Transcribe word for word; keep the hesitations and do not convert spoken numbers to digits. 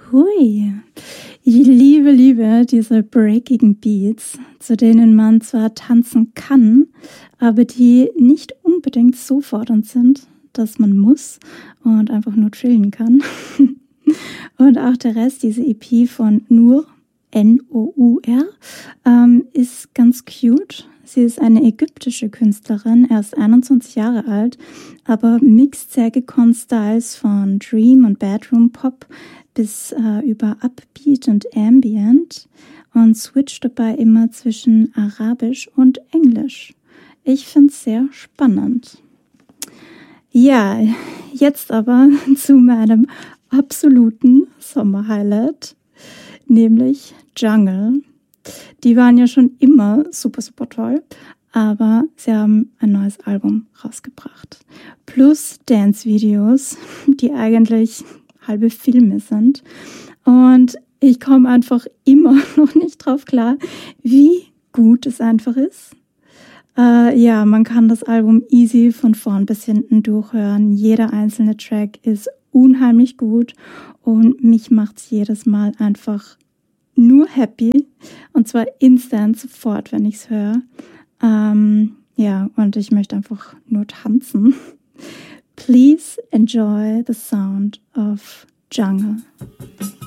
Hui, ich liebe, liebe diese breakigen Beats, zu denen man zwar tanzen kann, aber die nicht unbedingt so fordernd sind, dass man muss und einfach nur chillen kann. Und auch der Rest, diese E P von Nour, N O U R, ähm, ist ganz cute. Sie ist eine ägyptische Künstlerin, erst einundzwanzig Jahre alt, aber mixt sehr gekonnt Styles von Dream und Bedroom Pop bis äh, über Upbeat und Ambient und switcht dabei immer zwischen Arabisch und Englisch. Ich finde es sehr spannend. Ja, jetzt aber zu meinem absoluten Sommerhighlight, nämlich Jungle. Die waren ja schon immer super, super toll, aber sie haben ein neues Album rausgebracht. Plus Dance-Videos, die eigentlich halbe Filme sind. Und ich komme einfach immer noch nicht drauf klar, wie gut es einfach ist. Äh, ja, man kann das Album easy von vorn bis hinten durchhören. Jeder einzelne Track ist unheimlich gut und mich macht es jedes Mal einfach nur happy und zwar instant sofort, wenn ich es höre. Ähm, ja, und ich möchte einfach nur tanzen. Please enjoy the sound of Jungle.